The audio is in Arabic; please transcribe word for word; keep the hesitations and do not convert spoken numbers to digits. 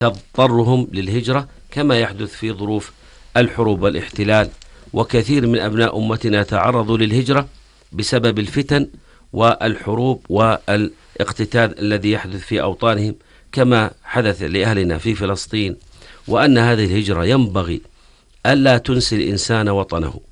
تضطرهم للهجرة كما يحدث في ظروف الحروب والاحتلال. وكثير من أبناء أمتنا تعرضوا للهجرة بسبب الفتن والحروب والاقتتال الذي يحدث في أوطانهم كما حدث لأهلنا في فلسطين. وأن هذه الهجرة ينبغي ألا تنسي الإنسان وطنه.